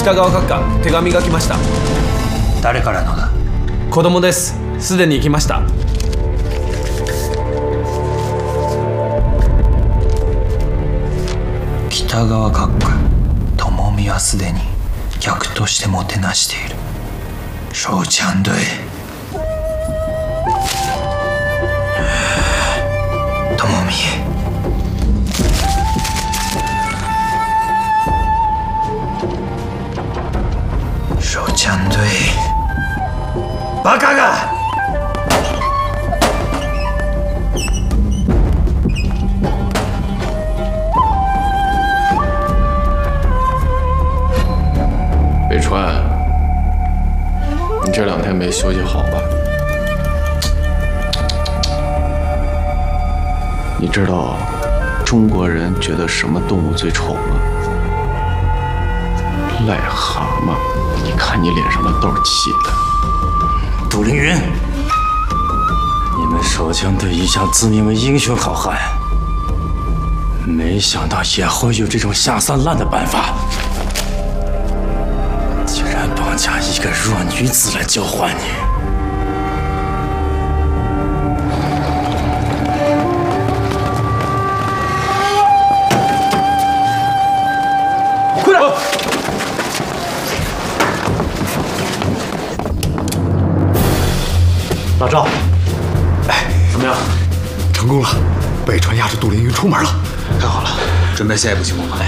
北川閣下、手紙が来ました。 誰からのだ？ 子供です。すでに行きました。 北川閣下、友美はすでに客としてもてなしている。收枪队。友美。收枪队。バカが！ 北川，你这2天没休息好吧？你知道中国人觉得什么动物最丑吗？癞蛤蟆。你看你脸上的痘起的。 杜凌云，你们手枪队一向自命为英雄好汉，没想到也会有这种下三滥的办法。竟然绑架一个弱女子来交换你！ 快点！ 老赵， 哎，怎么样？成功了，北川押着杜凌云出门了。 太好了，准备下一步行动吧。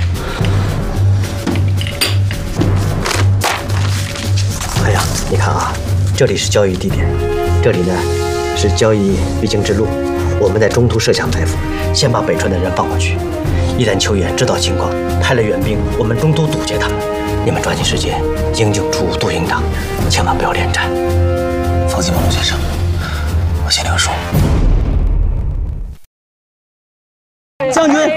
哎呀，你看啊，这里是交易地点，这里呢是交易必经之路。我们在中途设下埋伏，先把北川的人放过去。一旦秋野知道情况，派了援兵，我们中途堵截他们。你们抓紧时间营救出杜营长，千万不要恋战。 放心吧，陆先生，我心里有数。 将军，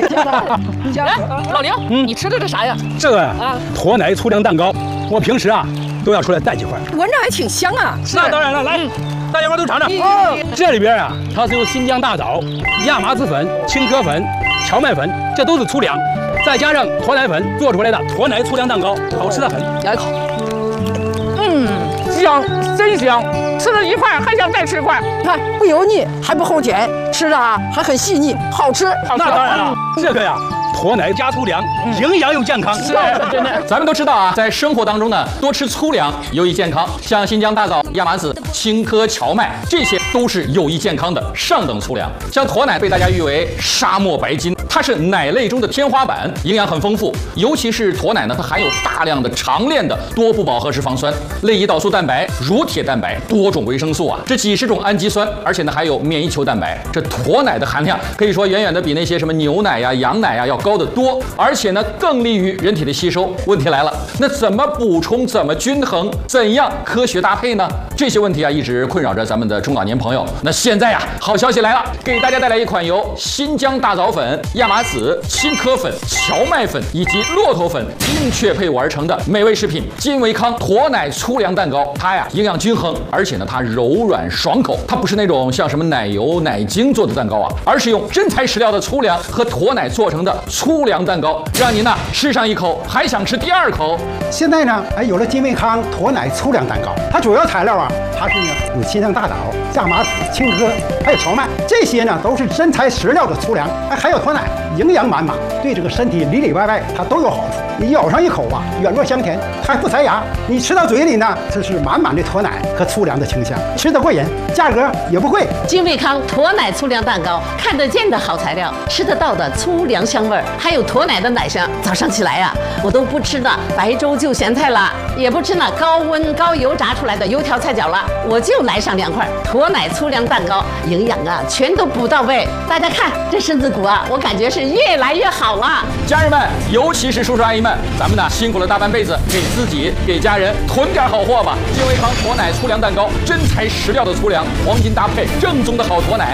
老林，你吃的这啥呀？ 这个驼奶粗粮蛋糕，我平时都要出来带几块。 闻着还挺香啊。 那当然了，来，大家伙都尝尝。这里边它是用新疆大枣、亚麻籽粉、青稞粉、荞麦粉，这都是粗粮，再加上驼奶粉做出来的驼奶粗粮蛋糕，好吃的很。 咬一口，香，真香。吃了一块还想再吃一块，看不油腻，还不齁甜，吃的还很细腻，好吃。 那当然了，这个驼奶加粗粮，营养又健康。 是真的。 咱们都知道在生活当中呢，多吃粗粮有益健康，像新疆大枣、亚麻籽、青稞、荞麦，这些都是有益健康的上等粗粮。像驼奶被大家誉为沙漠白金，它是奶类中的天花板，营养很丰富。尤其是驼奶呢，它含有大量的长链的多不饱和脂肪酸、类胰岛素蛋白、乳铁蛋白、多种维生素这几十种氨基酸，而且呢还有免疫球蛋白。这驼奶的含量可以说远远的比那些什么牛奶羊奶要高得多，而且呢更利于人体的吸收。问题来了，那怎么补充？怎么均衡？怎样科学搭配呢？这些问题一直困扰着咱们的中老年朋友。那现在好消息来了，给大家带来一款由新疆大枣粉、亚麻籽、青稞粉、荞麦粉以及骆驼粉精确配伍而成的美味食品金维康驼奶粗粮蛋糕。它营养均衡，而且呢它柔软爽口。它不是那种像什么奶油、奶精做的蛋糕而是用真材实料的粗粮和驼奶做成的粗粮蛋糕，让您吃上一口还想吃第2口。 现在呢，有了金维康驼奶粗粮蛋糕，它主要材料它是有新疆大枣、亚麻籽、青稞，还有荞麦，这些呢都是真材实料的粗粮，还有驼奶，营养满满，对这个身体里里外外它都有好处。你咬上一口软糯香甜，还不塞牙。你吃到嘴里呢，这是满满的驼奶和粗粮的清香，吃得过瘾，价格也不贵。 金维康驼奶粗粮蛋糕，看得见的好材料，吃得到的粗粮香味儿，还有驼奶的奶香。早上起来我都不吃的白粥就咸菜了，也不吃那高温高油炸出来的油条菜饺了，我就来上2块驼奶粗粮蛋糕，营养全都补到位。大家看这身子骨我感觉是越来越好了。 家人们，尤其是叔叔阿姨们，咱们辛苦了大半辈子，给自己给家人囤点好货吧。金维康驼奶粗粮蛋糕，真材实料的粗粮，黄金搭配，正宗的好驼奶。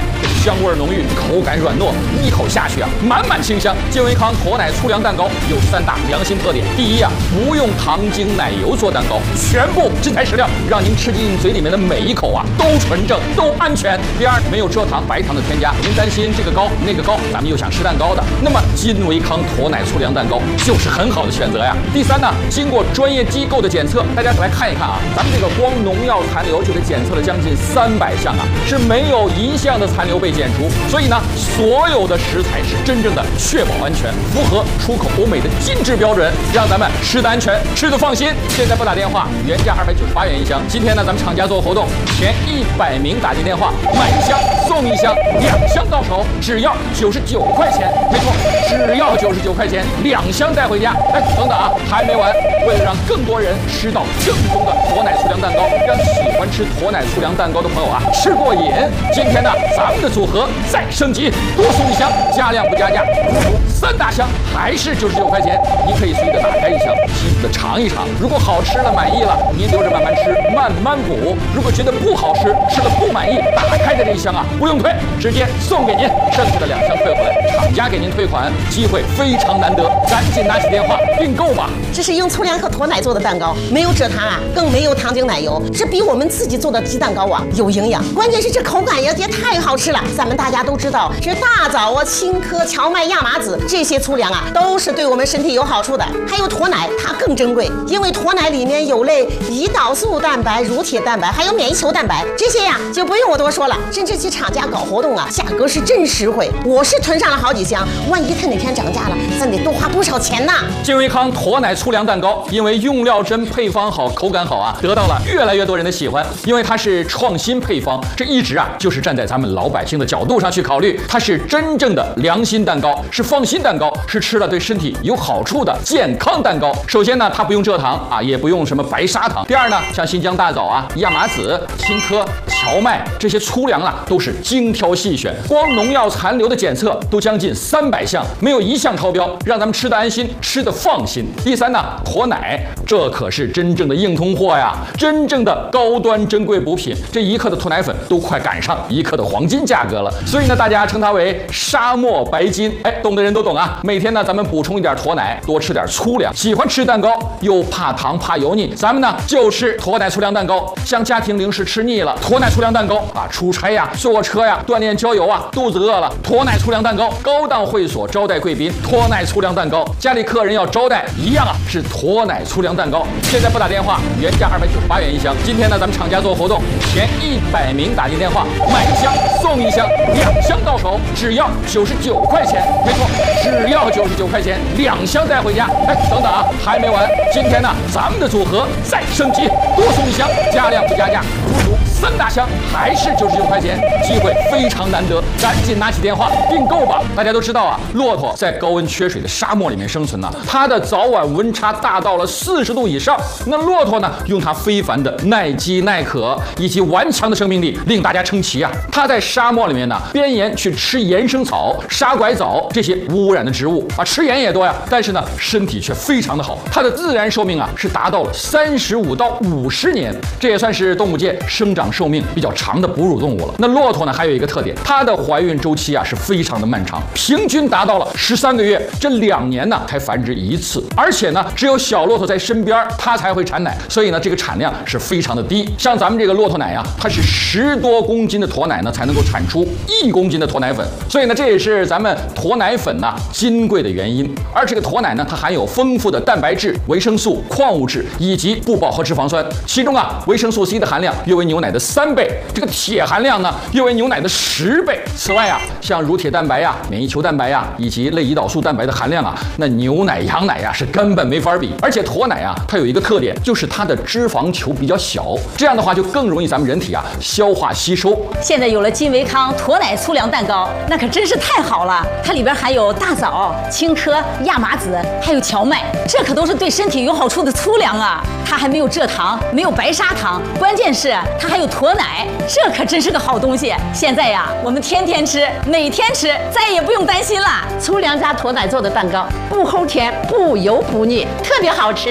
香味浓郁，口感软糯，一口下去啊，满满清香。健维康驼奶粗粮蛋糕有3大良心特点：第一啊，不用糖精奶油做蛋糕，全部真材实料，让您吃进嘴里面的每一口啊都纯正，都安全。第二，没有蔗糖、白糖的添加，您担心这个高那个高，咱们又想吃蛋糕的，那么金维康驼奶粗粮蛋糕就是很好的选择呀。第三呢，经过专业机构的检测，大家来看一看啊，咱们这个光农药残留就得检测了将近300项啊，是没有一项的残留被检出，所以呢，所有的食材是真正的确保安全，符合出口欧美的精致标准，让咱们吃得安全，吃得放心。现在拨打电话，原价298元一箱，今天呢，咱们厂家做活动，前100名打进电话，买1箱送1箱，2箱到手只要99块钱，没错，只要99块钱，2箱带回家。哎，等等啊，还没完，为了让更多人吃到正宗的驼奶粗粮蛋糕，让喜欢吃驼奶粗粮蛋糕的朋友啊吃过瘾，今天呢，咱们的组合再升级，多送1箱，加量不加价，足足3大箱，还是99块钱。您可以随意的打开1箱，细细的尝一尝，如果好吃了满意了，您留着慢慢吃，慢慢补；如果觉得不好吃，吃了不满意，打开的这1箱啊不用退，直接送给您，剩下的2箱退回来，厂家给您退款，机会非常难得，赶紧拿起电话订购吧。 这是用粗粮和驼奶做的蛋糕，没有蔗糖啊，更没有糖精奶油，这比我们自己做的鸡蛋糕啊有营养，关键是这口感也太好吃了。咱们大家都知道，这大枣啊、青稞、荞麦、亚麻籽这些粗粮啊，都是对我们身体有好处的。还有驼奶，它更珍贵，因为驼奶里面有类胰岛素蛋白、乳铁蛋白，还有免疫球蛋白，这些呀就不用我多说了。甚至其厂家搞活动啊，价格是真实惠，我是囤上了好几箱，万一它哪天涨价了，咱得多花多少钱呢？ 健维康驼奶粗粮蛋糕，因为用料真、配方好、口感好啊，得到了越来越多人的喜欢。因为它是创新配方，这一直啊就是站在咱们老百姓的角度上去考虑，它是真正的良心蛋糕，是放心蛋糕，是吃了对身体有好处的健康蛋糕。首先呢，它不用蔗糖啊，也不用什么白砂糖。第二呢，像新疆大枣啊、亚麻籽、青稞、荞麦这些粗粮啊，都是精挑细选，光农药残留的检测都将近300项，没有1项超标，让咱们吃得安心，吃得放心。第三呢，驼奶，这可是真正的硬通货呀，真正的高端珍贵补品，这1克的驼奶粉都快赶上1克的黄金价格了，所以呢，大家称它为沙漠白金。哎，懂的人都懂啊。每天呢，咱们补充一点驼奶，多吃点粗粮。喜欢吃蛋糕又怕糖怕油腻，咱们呢就吃驼奶粗粮蛋糕。像家庭零食吃腻了，驼奶粗粮蛋糕啊，出差呀、坐车呀、锻炼郊游啊，肚子饿了，驼奶粗粮蛋糕。高档会所招待贵宾，驼奶粗粮蛋糕。家里客人要招待一样啊，是驼奶粗粮蛋糕。现在拨打电话，原价298元一箱。今天呢，咱们厂家做活动，前100名打进电话，买1箱送1箱，2箱到手只要99块钱，没错，只要99块钱，2箱带回家。哎，等等啊，还没完，今天呢，咱们的组合再升级，多送1箱，加量不加价，足足3大箱，还是99块钱，机会非常难得，赶紧拿起电话订购吧。大家都知道啊，骆驼在高温缺水的沙漠里面生存呢，它的早晚温差大到了40度以上。那骆驼呢，用它非凡的耐饥耐渴以及顽强的生命力，令大家称奇啊。它在沙漠里面呢，边沿去吃岩生草、沙拐枣这些无污染的植物啊，吃盐也多呀，但是呢，身体却非常的好。它的自然寿命啊，是达到了35到50年，这也算是动物界生长寿命比较长的哺乳动物了。那骆驼呢，还有一个特点，它的怀孕周期啊是非常的漫长，平均达到了13个月，这2年呢才繁殖1次，而且呢，只有小骆驼在身边，它才会产奶，所以呢，这个产量是非常的低。像咱们这个骆驼奶啊，它是10多公斤的驼奶呢，才能够产出1公斤的驼奶粉，所以呢，这也是咱们驼奶粉呢金贵的原因。而这个驼奶呢，它含有丰富的蛋白质、维生素、矿物质以及不饱和脂肪酸，其中啊，维生素 C 的含量约为牛奶的3倍，这个铁含量呢，约为牛奶的10倍。此外啊，像乳铁蛋白呀、免疫球蛋白呀以及类胰岛素蛋白的含量啊，那牛奶、羊奶呀是根本没法比。而且驼奶啊，它有一个特点，就是它的脂肪球比较小，这样的话就更容易咱们人体啊消化吸收。 现在有了金维康驼奶粗粮蛋糕，那可真是太好了！它里边含有大枣、青稞、亚麻籽，还有荞麦，这可都是对身体有好处的粗粮啊！它还没有蔗糖，没有白砂糖，关键是它还有驼奶，这可真是个好东西。现在呀，我们天天吃，每天吃，再也不用担心了。 粗粮加驼奶做的蛋糕，不齁甜，不油不腻，特别好吃。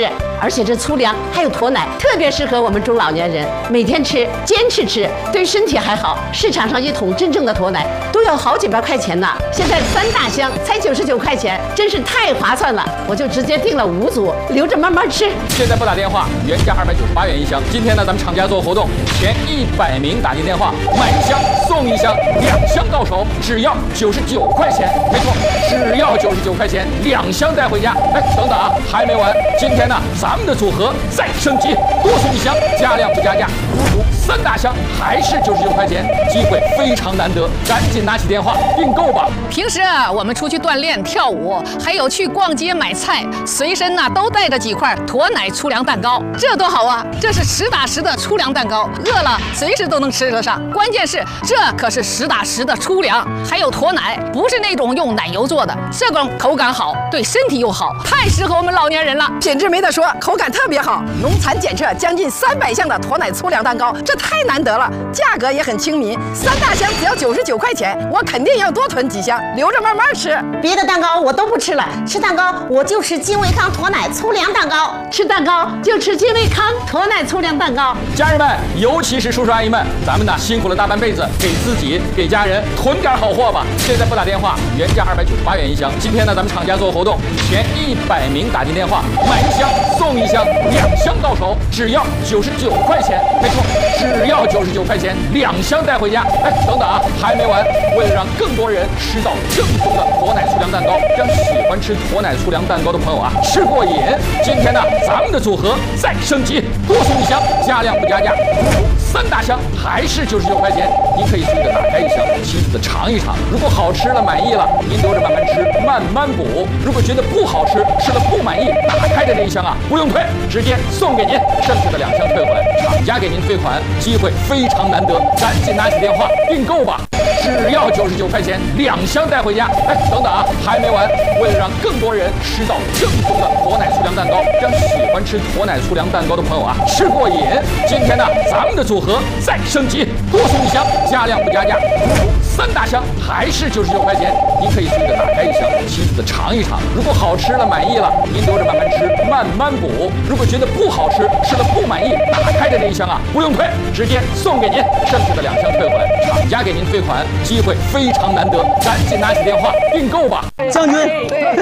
而且这粗粮还有驼奶，特别适合我们中老年人每天吃，坚持吃，对身体还好。市场上一桶真正的驼奶都要好几百块钱呢，现在3大箱才99块钱，真是太划算了。我就直接订了5组，留着慢慢吃。 现在拨打电话，原价298元一箱。今天呢，咱们厂家做活动，前100名打进电话，买1箱送1箱，2箱到手只要99块钱。没错，只要99块钱，2箱带回家。哎，等等啊，还没完！今天呢，咱们的组合再升级，多送1箱，加量不加价，足足3大箱，还是99块钱，机会非常难得，赶紧拿起电话订购吧。 平时啊，我们出去锻炼、跳舞，还有去逛街买菜，随身呢都带着几块驼奶粗粮蛋糕，这多好啊！这是实打实的粗粮蛋糕，饿了随时都能吃得上。关键是这可是实打实的粗粮，还有驼奶，不是那种用奶油做的，这种口感好，对身体又好，太适合我们老年人了。品质没得说，口感特别好，农残检测将近300项的驼奶粗粮蛋糕，这太难得了，价格也很亲民，3大箱只要99块钱，我肯定要多囤几箱，留着慢慢吃。 别的蛋糕我都不吃了，吃蛋糕我就吃金维康驼奶粗粮蛋糕， 吃蛋糕就吃金维康驼奶粗粮蛋糕。 家人们，尤其是叔叔阿姨们，咱们呢辛苦了大半辈子，给自己给家人囤点好货吧。现在拨打电话，原价298元一箱。今天呢，咱们厂家做活动，前100名打进电话，买1箱送1箱，2箱到手只要99块钱。没错，只要99块钱，2箱带回家。哎，等等啊，还没完！为了让更多人吃到正宗的驼奶粗粮蛋糕，让喜欢吃驼奶粗粮蛋糕的朋友啊吃过瘾，今天呢，咱们的组合再升级，多送1箱，加量不加价，足足3大箱，还是99块钱。您可以随着打开1箱，亲自的尝一尝。如果好吃了满意了，您留着慢慢吃，慢慢补。如果觉得不好吃，吃了不满意，打开的这1箱啊不用退，直接送给您，剩下的2箱退回来，厂家给您退款，机会非常难得，赶紧拿起电话订购吧。只要99块钱，2箱带回家。哎，等等啊，还没完！为了让更多人吃到正宗的驼奶粗粮蛋糕，让喜欢吃驼奶粗粮蛋糕的朋友啊吃过瘾，今天呢，咱们的组合再升级，多送1箱，加量不加价，足足3大箱，还是99块钱。您可以随着打开1箱，亲自的尝一尝。如果好吃了满意了，您留着慢慢吃，慢慢补。如果觉得不好吃，吃了不满意，打开的这1箱啊不用退，直接送给您，剩下的2箱退回来，厂家给您退款，机会非常难得，赶紧拿起电话订购吧。 将军，